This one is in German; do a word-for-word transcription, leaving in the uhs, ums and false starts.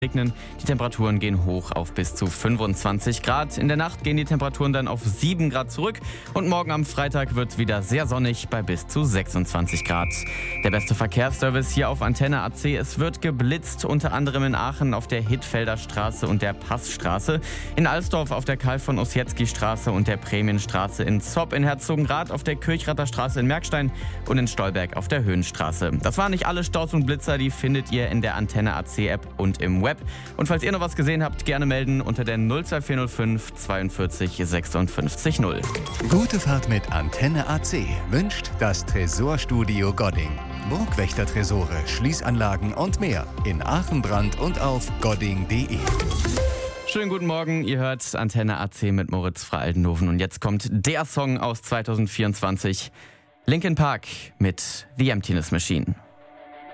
regnen. Die Temperaturen gehen hoch auf bis zu fünfundzwanzig Grad. In der Nacht gehen die Temperaturen dann auf sieben Grad zurück und morgen am Freitag wird es wieder sehr sonnig bei bis zu sechsundzwanzig Grad. Der beste Verkehrsservice hier auf Antenne A C. Es wird geblitzt, unter anderem in Aachen auf der Hittfelder Straße und der Passstraße, in Alsdorf auf der Karl von Ossietzky Straße und der Prämienstraße, in Zopp in Herzogenrath auf der Kirchrather Straße in Merkstein und in Stolberg auf der Höhenstraße. Das waren nicht alle Staus und Blitzer, die findet ihr in der Antenne A C App und im Web. Und falls ihr noch was gesehen habt, gerne melden unter der null zwei vier null fünf zweiundvierzig sechsundfünfzig null. Gute Fahrt mit Antenne A C wünscht das Tresorstudio Godding. Burgwächter-Tresore, Schließanlagen und mehr in Aachen-Brand und auf godding punkt de. Schönen guten Morgen, ihr hört Antenne A C mit Moritz fra Aldenhoven und jetzt kommt der Song aus zwanzig vierundzwanzig. Linkin Park mit The Emptiness Machine.